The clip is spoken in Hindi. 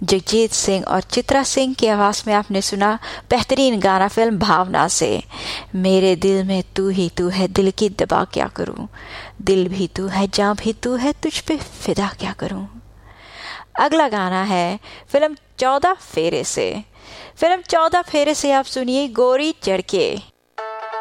जगजीत सिंह और चित्रा सिंह की आवाज़ में आपने सुना बेहतरीन गाना फिल्म भावना से, मेरे दिल में तू ही तू है, दिल की दबा क्या करूं, दिल भी तू है, जान भी तू है, तुझ पे फिदा क्या करूं। अगला गाना है फिल्म 14 फेरे से। फिल्म 14 फेरे से आप सुनिए गोरी चढ़ के।